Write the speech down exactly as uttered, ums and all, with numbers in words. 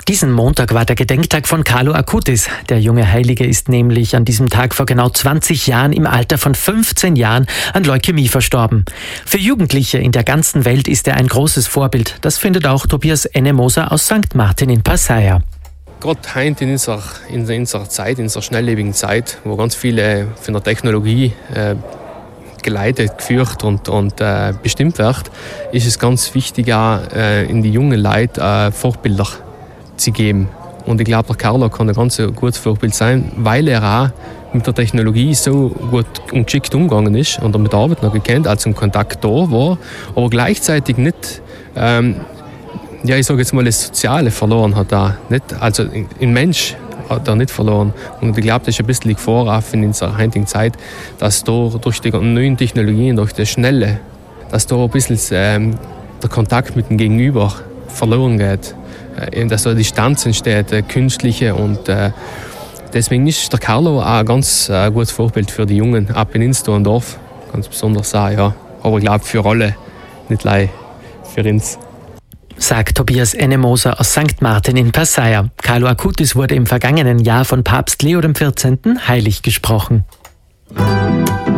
Diesen Montag war der Gedenktag von Carlo Acutis. Der junge Heilige ist nämlich an diesem Tag vor genau zwanzig Jahren im Alter von fünfzehn Jahren an Leukämie verstorben. Für Jugendliche in der ganzen Welt ist er ein großes Vorbild. Das findet auch Tobias Ennemoser aus Sankt Martin in Passaia. Gerade heute in unserer, in unserer Zeit, in unserer schnelllebigen Zeit, wo ganz viele von der Technologie äh, geleitet, geführt und, und äh, bestimmt wird, ist es ganz wichtig, auch, äh, in die jungen Leute äh, Vorbilder zu geben. Und ich glaube, der Carlo kann ein ganz gutes Vorbild sein, weil er auch mit der Technologie so gut und geschickt umgegangen ist und mit der Arbeit noch gekannt, als ein Kontakt da war, aber gleichzeitig nicht, ähm, ja, ich sage jetzt mal, das Soziale verloren hat er nicht. Also ein Mensch hat er nicht verloren. Und ich glaube, das ist ein bisschen die Gefahr in unserer heutigen Zeit, dass da durch die neuen Technologien, durch das Schnelle, dass da ein bisschen ähm, der Kontakt mit dem Gegenüber verloren geht. Äh, dass da eine Distanz entsteht, eine künstliche. Und äh, deswegen ist der Carlo auch ein ganz äh, gutes Vorbild für die Jungen ab in Innsbruck und Dorf. Ganz besonders auch, ja. Aber ich glaube, für alle, nicht allein für uns. Sagt Tobias Ennemoser aus Sankt Martin in Passaia. Carlo Acutis wurde im vergangenen Jahr von Papst Leo der vierzehnte heilig gesprochen.